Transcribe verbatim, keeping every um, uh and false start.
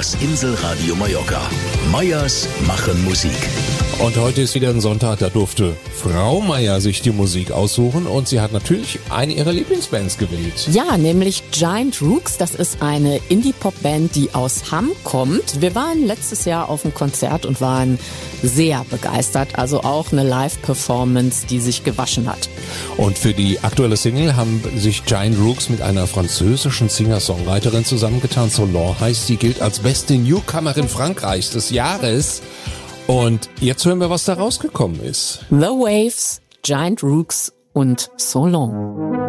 Das Inselradio Mallorca. Meyers machen Musik. Und heute ist wieder ein Sonntag, da durfte Frau Meyer sich die Musik aussuchen und sie hat natürlich eine ihrer Lieblingsbands gewählt. Ja, nämlich Giant Rooks. Das ist eine Indie-Pop-Band, die aus Hamm kommt. Wir waren letztes Jahr auf einem Konzert und waren sehr begeistert. Also auch eine Live-Performance, die sich gewaschen hat. Und für die aktuelle Single haben sich Giant Rooks mit einer französischen Singer-Songwriterin zusammengetan. Solange heißt sie, gilt als beste Newcomerin Frankreichs des Jahres. Und jetzt hören wir, was da rausgekommen ist. The Waves, Giant Rooks und So Long.